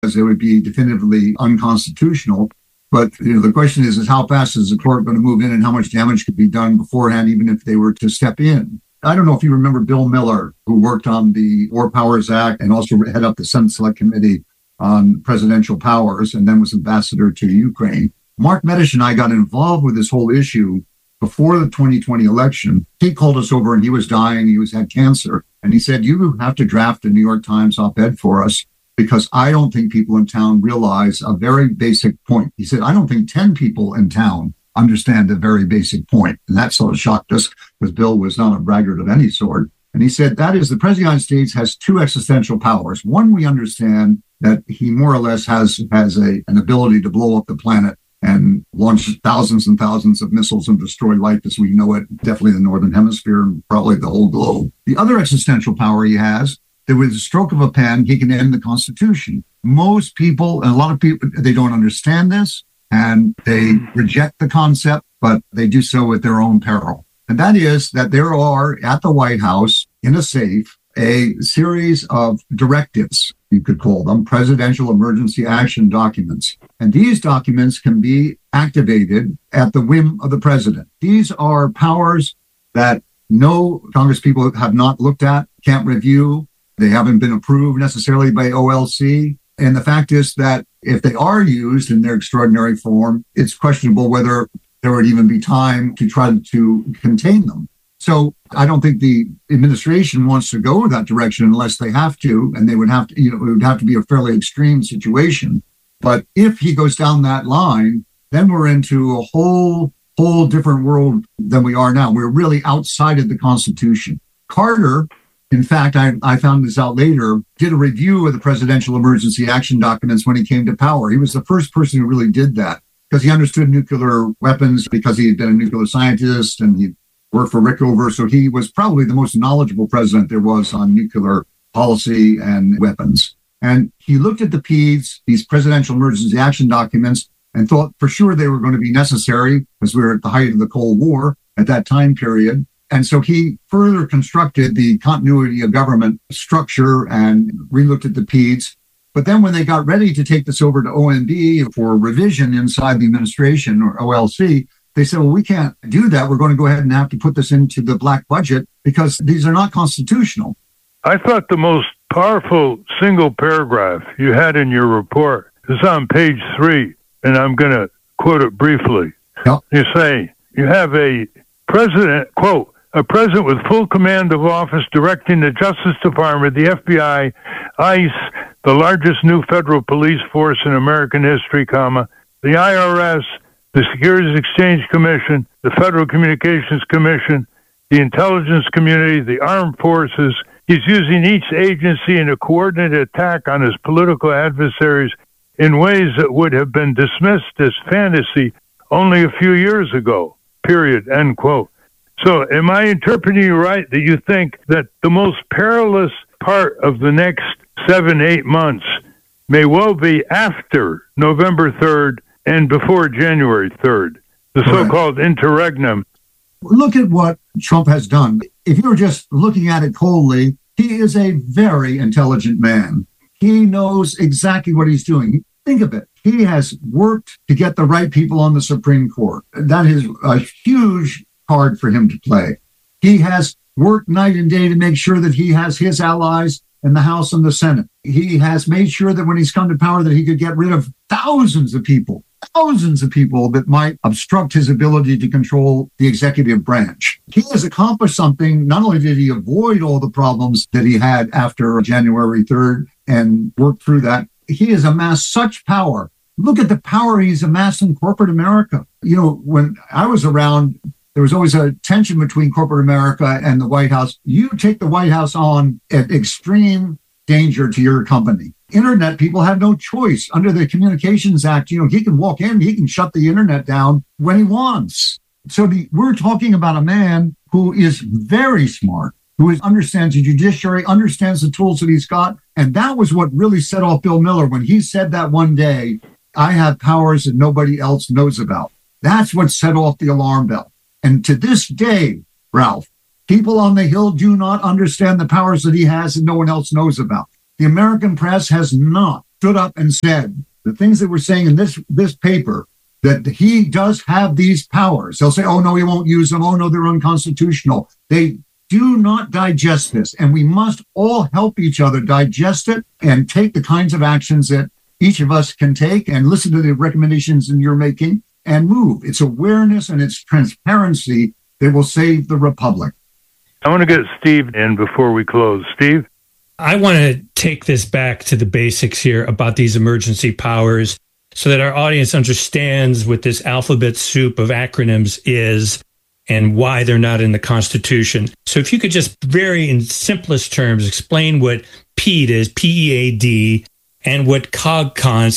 as it would be definitively unconstitutional. But the question is how fast is the court going to move in and how much damage could be done beforehand, even if they were to step in? I don't know if you remember Bill Miller, who worked on the War Powers Act and also head up the Senate Select Committee on presidential powers and then was ambassador to Ukraine. Mark Medish and I got involved with this whole issue before the 2020 election. He called us over and he was dying. He had cancer. And he said, you have to draft a New York Times op-ed for us because I don't think people in town realize a very basic point. He said, I don't think 10 people in town understand a very basic point. And that sort of shocked us because Bill was not a braggart of any sort. And he said, that is, the President of the United States has two existential powers. One, we understand that he more or less has an ability to blow up the planet and launch thousands and thousands of missiles and destroy life as we know it, definitely the Northern Hemisphere and probably the whole globe. The other existential power he has, that with the stroke of a pen, he can end the Constitution. Most people, and a lot of people, they don't understand this, and they reject the concept, but they do so at their own peril. And that is that there are, at the White House, in a safe, a series of directives, you could call them, presidential emergency action documents. And these documents can be activated at the whim of the president. These are powers that no Congress people have not looked at, can't review. They haven't been approved necessarily by OLC. And the fact is that if they are used in their extraordinary form, it's questionable whether there would even be time to try to contain them. So I don't think the administration wants to go that direction unless they have to, and they would have to, it would have to be a fairly extreme situation. But if he goes down that line, then we're into a whole different world than we are now. We're really outside of the Constitution. Carter, in fact, I found this out later, did a review of the presidential emergency action documents when he came to power. He was the first person who really did that because he understood nuclear weapons, because he had been a nuclear scientist and he worked for Rickover. So he was probably the most knowledgeable president there was on nuclear policy and weapons. And he looked at the PEDs, these presidential emergency action documents, and thought for sure they were going to be necessary because we were at the height of the Cold War at that time period. And so he further constructed the continuity of government structure and relooked at the PEDs. But then when they got ready to take this over to OMB for revision inside the administration or OLC, they said, well, we can't do that. We're going to go ahead and have to put this into the black budget because these are not constitutional. I thought the most powerful single paragraph you had in your report is on page 3, and I'm going to quote it briefly. Yep. You say, you have a president, quote, a president with full command of office directing the Justice Department, the FBI, ICE, the largest new federal police force in American history, the IRS, the Securities Exchange Commission, the Federal Communications Commission, the intelligence community, the armed forces. He's using each agency in a coordinated attack on his political adversaries in ways that would have been dismissed as fantasy only a few years ago, period, end quote. So am I interpreting you right that you think that the most perilous part of the next 7-8 months may well be after November 3rd and before January 3rd, the so-called interregnum? Look at what Trump has done. If you were just looking at it coldly, he is a very intelligent man. He knows exactly what he's doing. Think of it. He has worked to get the right people on the Supreme Court. That is a huge card for him to play. He has worked night and day to make sure that he has his allies in the House and the Senate. He has made sure that when he's come to power that he could get rid of thousands of people that might obstruct his ability to control the executive branch. He has accomplished something. Not only did he avoid all the problems that he had after January 3rd and work through that, he has amassed such power. Look at the power he's amassed in corporate America. When I was around, there was always a tension between corporate America and the White House. You take the White House on at extreme danger to your company. Internet people have no choice. Under the Communications Act, he can walk in, he can shut the internet down when he wants. So we're talking about a man who is very smart, who understands the judiciary, understands the tools that he's got. And that was what really set off Bill Miller when he said that one day, I have powers that nobody else knows about. That's what set off the alarm bell. And to this day, Ralph, people on the Hill do not understand the powers that he has and no one else knows about. The American press has not stood up and said the things that we're saying in this paper, that he does have these powers. They'll say, oh, no, he won't use them. Oh, no, they're unconstitutional. They do not digest this. And we must all help each other digest it and take the kinds of actions that each of us can take and listen to the recommendations that you're making and move. It's awareness and it's transparency that will save the republic. I want to get Steve in before we close. Steve? I want to take this back to the basics here about these emergency powers so that our audience understands what this alphabet soup of acronyms is and why they're not in the Constitution. So if you could just very in simplest terms explain what PEAD is, PEAD, and what COGCON,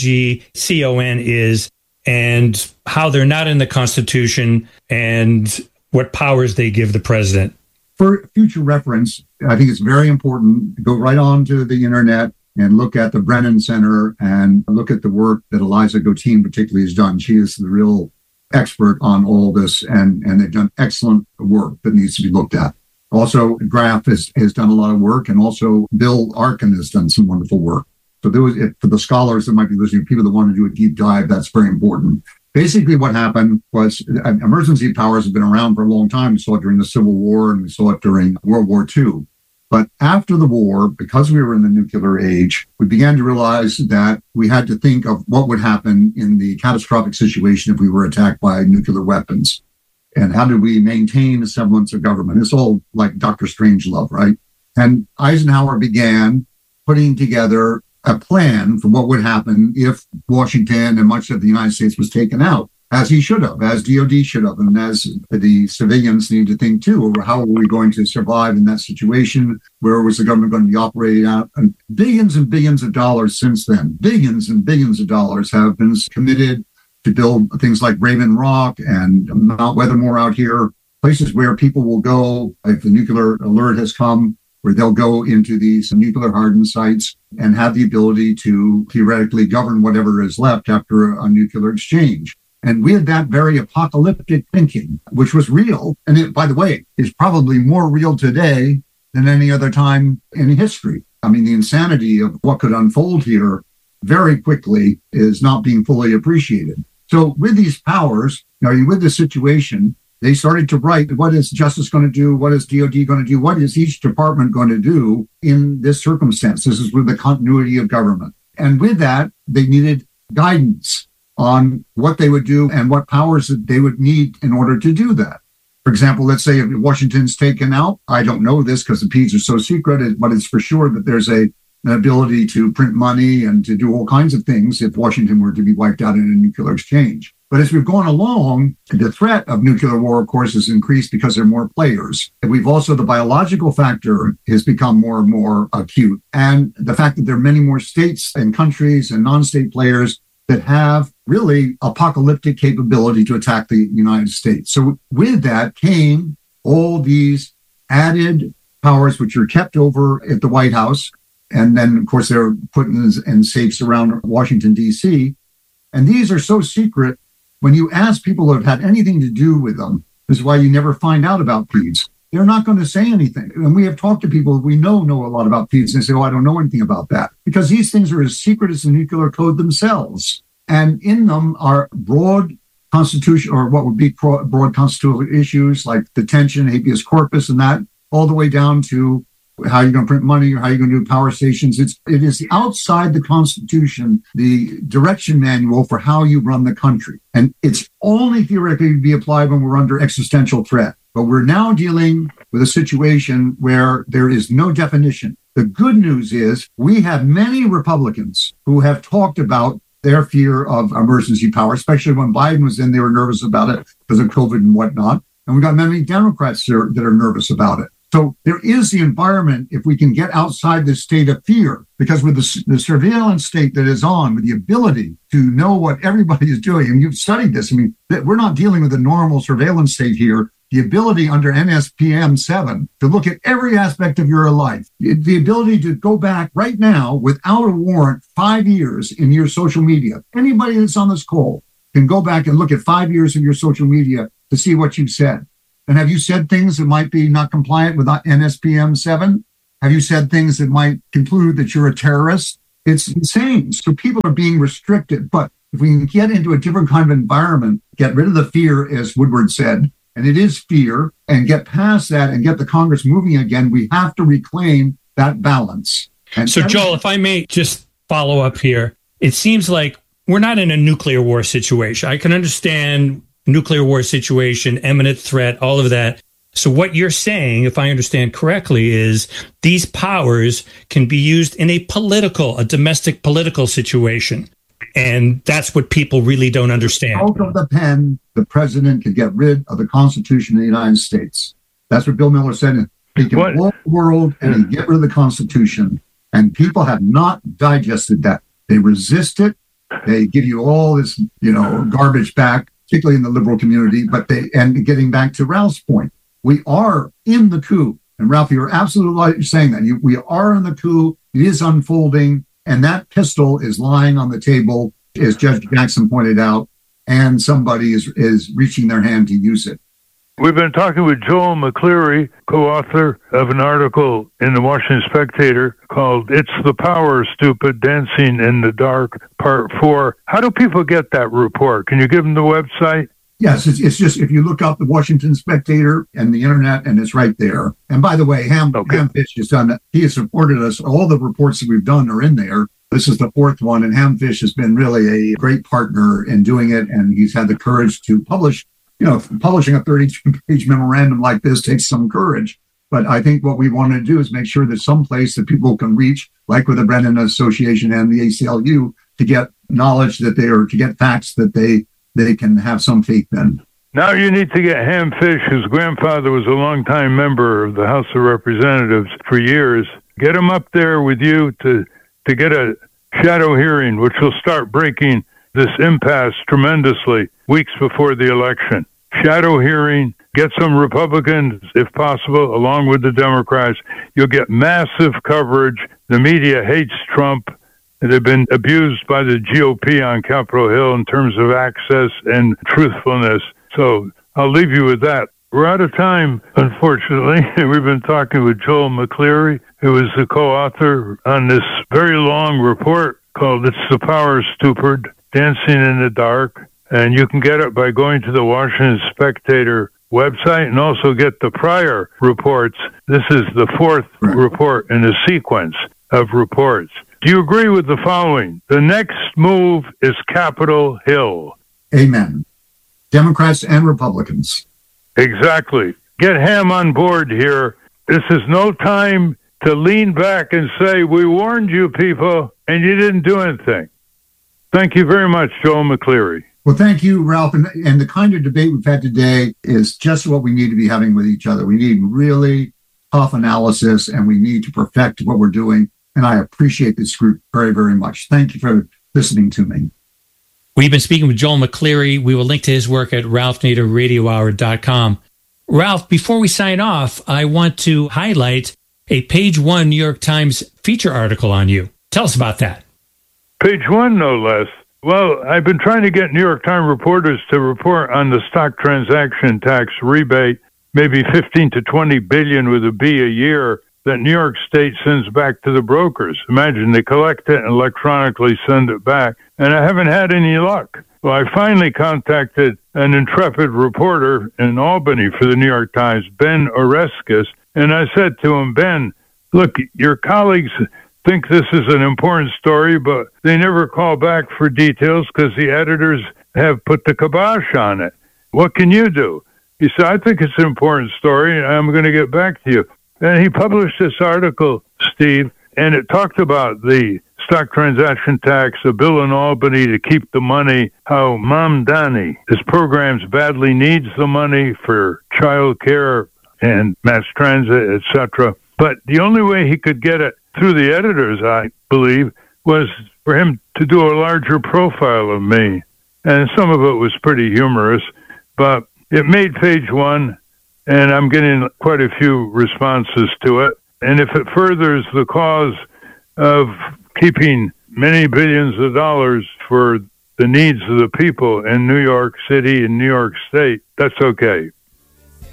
COGCON is, and how they're not in the Constitution and what powers they give the president. For future reference, I think it's very important to go right on to the internet and look at the Brennan Center and look at the work that Eliza Gotine particularly has done. She is the real expert on all this, and they've done excellent work that needs to be looked at. Also, Graf has done a lot of work, and also Bill Arkin has done some wonderful work. So for the scholars that might be listening, people that want to do a deep dive, that's very important. Basically, what happened was emergency powers have been around for a long time. We saw it during the Civil War and we saw it during World War II. But after the war, because we were in the nuclear age, we began to realize that we had to think of what would happen in the catastrophic situation if we were attacked by nuclear weapons. And how do we maintain a semblance of government? It's all like Dr. Strangelove, right? And Eisenhower began putting together a plan for what would happen if Washington and much of the United States was taken out, as he should have, as DOD should have, and as the civilians need to think too, over how are we going to survive in that situation? Where was the government going to be operated out? And billions of dollars since then, billions and billions of dollars have been committed to build things like Raven Rock and Mount Weathermore out here, places where people will go if the nuclear alert has come, where they'll go into these nuclear hardened sites and have the ability to theoretically govern whatever is left after a nuclear exchange. And we had that very apocalyptic thinking, which was real. And it, by the way, is probably more real today than any other time in history. I mean, the insanity of what could unfold here very quickly is not being fully appreciated. So with these powers, with the situation, they started to write, what is Justice going to do? What is DOD going to do? What is each department going to do in this circumstance? This is with the continuity of government. And with that, they needed guidance on what they would do and what powers that they would need in order to do that. For example, let's say if Washington's taken out, I don't know this because the PEADs are so secret, but it's for sure that there's an ability to print money and to do all kinds of things if Washington were to be wiped out in a nuclear exchange. But as we've gone along, the threat of nuclear war, of course, has increased because there are more players. And we've also, the biological factor has become more and more acute. And the fact that there are many more states and countries and non-state players that have really apocalyptic capability to attack the United States. So with that came all these added powers, which are kept over at the White House. And then, of course, they're put in safes around Washington, D.C. And these are so secret. When you ask people who have had anything to do with them, this is why you never find out about PEADs. They're not going to say anything. And we have talked to people we know a lot about PEADs, and they say, oh, I don't know anything about that. Because these things are as secret as the nuclear code themselves. And in them are broad constitution, or what would be broad constitutional issues like detention, habeas corpus, and that, all the way down to how you're going to print money or how you're going to do power stations. It is outside the Constitution, the direction manual for how you run the country. And it's only theoretically to be applied when we're under existential threat. But we're now dealing with a situation where there is no definition. The good news is we have many Republicans who have talked about their fear of emergency power, especially when Biden was in, they were nervous about it because of COVID and whatnot. And we've got many Democrats that are nervous about it. So there is the environment, if we can get outside the state of fear, because with the surveillance state that is on, with the ability to know what everybody is doing, and you've studied this, I mean, we're not dealing with a normal surveillance state here. The ability under NSPM 7 to look at every aspect of your life, the ability to go back right now without a warrant 5 years in your social media. Anybody that's on this call can go back and look at 5 years of your social media to see what you've said. And have you said things that might be not compliant with NSPM 7? Have you said things that might conclude that you're a terrorist? It's insane. So people are being restricted. But if we can get into a different kind of environment, get rid of the fear, as Woodward said, and it is fear, and get past that and get the Congress moving again, we have to reclaim that balance. And so, Joel, if I may just follow up here, it seems like we're not in a nuclear war situation. I can understand nuclear war situation, imminent threat, all of that. So what you're saying, if I understand correctly, is these powers can be used in a domestic political situation. And that's what people really don't understand. Out of the pen, the president could get rid of the Constitution of the United States. That's what Bill Miller said. He can rule the world and he can get rid of the Constitution. And people have not digested that. They resist it. They give you all this, garbage back, particularly in the liberal community. And getting back to Ralph's point, we are in the coup. And Ralph, you're absolutely right in saying that. We are in the coup. It is unfolding. And that pistol is lying on the table, as Judge Jackson pointed out, and somebody is reaching their hand to use it. We've been talking with Joel McCleary, co-author of an article in the Washington Spectator called It's the Power, Stupid, Dancing in the Dark, Part 4. How do people get that report? Can you give them the website? Yes, it's just, if you look up the Washington Spectator and the internet, and it's right there. And by the way, Ham Fish has done, he has supported us. All the reports that we've done are in there. This is the fourth one, and Ham Fish has been really a great partner in doing it. And he's had the courage to publish. Publishing a 32-page memorandum like this takes some courage. But I think what we want to do is make sure that some place that people can reach, like with the Brennan Association and the ACLU, to get knowledge to get facts that they can have some faith in. Now you need to get Ham Fish, whose grandfather was a longtime member of the House of Representatives for years. Get him up there with you to get a shadow hearing, which will start breaking this impasse tremendously weeks before the election. Shadow hearing, get some Republicans, if possible, along with the Democrats. You'll get massive coverage. The media hates Trump. They've been abused by the GOP on Capitol Hill in terms of access and truthfulness. So I'll leave you with that. We're out of time, unfortunately. We've been talking with Joel McCleary, who is the co-author on this very long report called It's the Power, Stupid, Dancing in the Dark. And you can get it by going to the Washington Spectator website and also get the prior reports. This is the fourth report in a sequence of reports. Do you agree with the following? The next move is Capitol Hill. Amen. Democrats and Republicans. Exactly. Get Ham on board here. This is no time to lean back and say, we warned you people, and you didn't do anything. Thank you very much, Joel McCleary. Well, thank you, Ralph. And the kind of debate we've had today is just what we need to be having with each other. We need really tough analysis, and we need to perfect what we're doing. And I appreciate this group very, very much. Thank you for listening to me. We've been speaking with Joel McCleary. We will link to his work at ralphnaderradiohour.com. Ralph, before we sign off, I want to highlight a Page One New York Times feature article on you. Tell us about that. Page One, no less. Well, I've been trying to get New York Times reporters to report on the stock transaction tax rebate, maybe 15 to 20 billion with a B a year that New York State sends back to the brokers. Imagine they collect it and electronically send it back, and I haven't had any luck. Well, I finally contacted an intrepid reporter in Albany for the New York Times, Ben Oreskes, and I said to him, Ben, look, your colleagues think this is an important story, but they never call back for details because the editors have put the kibosh on it. What can you do? He said, I think it's an important story, and I'm going to get back to you. And he published this article, Steve, and it talked about the stock transaction tax, a bill in Albany to keep the money, how Mamdani, his programs badly needs the money for child care and mass transit, etc. But the only way he could get it through the editors, I believe, was for him to do a larger profile of me. And some of it was pretty humorous, but it made Page One, and I'm getting quite a few responses to it. And if it furthers the cause of keeping many billions of dollars for the needs of the people in New York City and New York State, that's okay.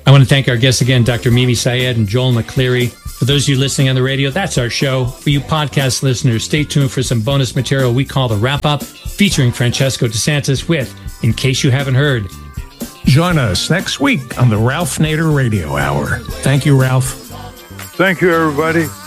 I want to thank our guests again, Dr. Mimi Syed and Joel McCleary. For those of you listening on the radio, that's our show. For you podcast listeners, stay tuned for some bonus material we call the Wrap-Up, featuring Francesco DeSantis with In Case You Haven't Heard. Join us next week on the Ralph Nader Radio Hour. Thank you, Ralph. Thank you, everybody.